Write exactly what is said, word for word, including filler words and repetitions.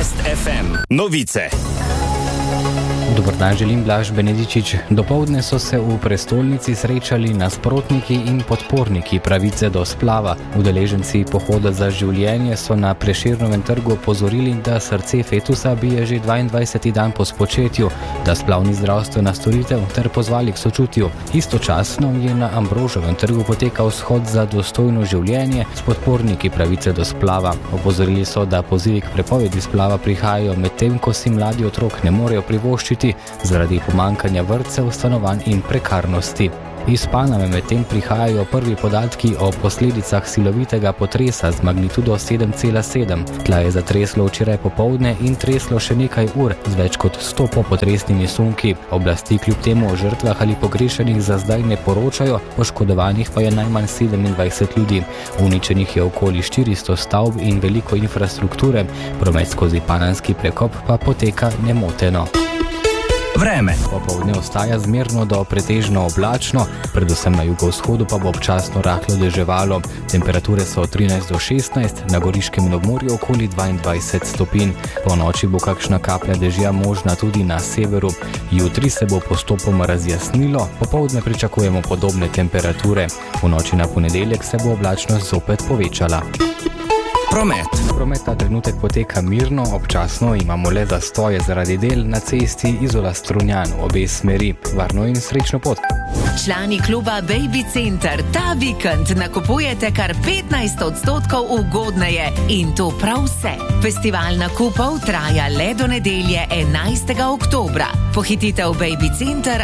Best ef em novice. Dober dan, želim Blaž Benedičič. Dopoldne so se v prestolnici srečali nasprotniki in podporniki pravice do splava. Udeleženci pohoda za življenje so na Prešernovem trgu opozorili, da srce fetusa bije že dvaindvajseti dan po spočetju, da splav ni zdravstvena storitev, ter pozvali k sočutju. Istočasno je na Ambroževem trgu potekal shod za dostojno življenje s podporniki pravice do splava. Opozorili so, da pozivi k prepovedi splava prihajajo medtem, ko si mladi otrok ne morejo privoščiti zaradi pomankanja vrtcev, stanovanj in prekarnosti. Iz Paname medtem prihajajo prvi podatki o posledicah silovitega potresa z magnitudo sedem cela sedem. Tla je zatreslo včeraj popoldne in treslo še nekaj ur z več kot sto popotresnimi sunki. Oblasti kljub temu o žrtvah ali pogrešenih za zdaj ne poročajo, poškodovanih pa je najmanj sedemindvajset ljudi. Uničenih je okoli štiristo stavb in veliko infrastrukture, promet skozi panamski prekop pa poteka nemoteno. Vreme. Popoldne ostaja zmerno do pretežno oblačno, predvsem na jugovzhodu pa bo občasno rahlo deževalo. Temperature so od trinajst do šestnajst, na Goriškem in obmorju okoli dvaindvajset stopinj. Po noči bo kakšna kaplja dežja možna tudi na severu. Jutri se bo postopoma razjasnilo, popoldne pričakujemo podobne temperature. V noči na ponedeljek se bo oblačnost zopet povečala. Promet. Promet ta trenutek poteka mirno, občasno imamo le zastoje zaradi del na cesti Izola-Strunjan v obe smeri. Varno in srečno pot. Člani kluba Baby Center ta vikend nakupujete kar petnajst odstotkov ugodneje in to prav vse. Festival nakupov traja le do nedelje enajstega oktobra. Pohitite v Baby Center